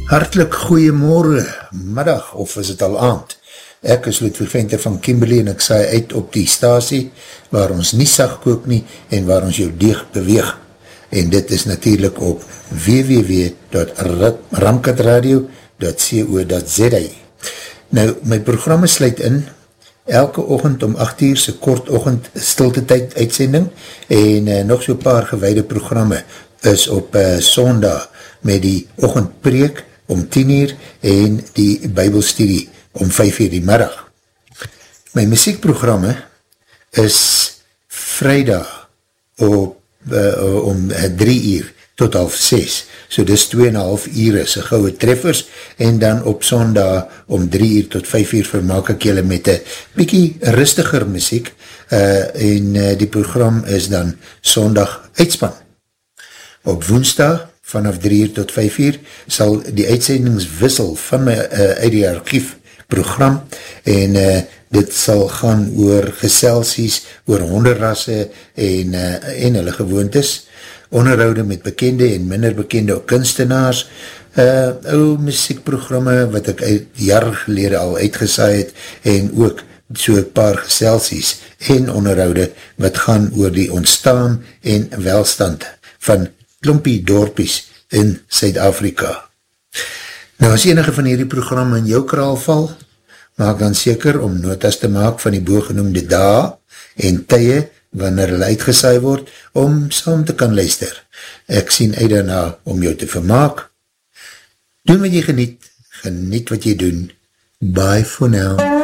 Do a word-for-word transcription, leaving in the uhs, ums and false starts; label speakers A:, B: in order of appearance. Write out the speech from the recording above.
A: Hartlik goeiemorgen, middag of is het al aand. Ek is Ludwig Venter van Kimberley en ek saai uit op die stasie waar ons nie sag kook nie en waar ons jou deeg beweeg. En dit is natuurlijk op w w w dot ramkatradio dot co dot z a. Nou, my programme sluit in elke oggend om agt uur se kort oggend stilte tyd uitsending en uh, nog so paar gewyde programme is op uh, Sondag met die oggendpreek om tien uur en die Bybelstudie om vyf uur die middag. My muziekprogramme is Vrydag op, uh, om drie uur tot half ses, so dis twee en half uur is gouwe treffers en dan op Sondag om drie uur tot vyf uur vermaak ek julle met een bykie rustiger muziek uh, en uh, die program is dan Sondag uitspan. Op Woensdag vanaf drie uur tot vyf uur sal die uitsendings wissel van my uh, uit die archief program en uh, dit sal gaan oor geselsies, oor honderrasse en, uh, en hulle gewoontes, onderhoude met bekende en minder bekende kunstenaars, uh, ou muziekprogramme wat ek uit jaar gelede al uitgesaai het en ook so een paar geselsies en onderhoude wat gaan oor die ontstaan en welstand van klompie dorpies in Suid-Afrika. Nou as enige van hierdie programme in jou kraal val, maak dan seker om notas te maak van die boogenoemde dae en tye wanneer hulle uitgesaai word, om saam te kan luister. Ek sien uit daarna om jou te vermaak. Doen wat jy geniet, geniet wat jy doen. Bye for now.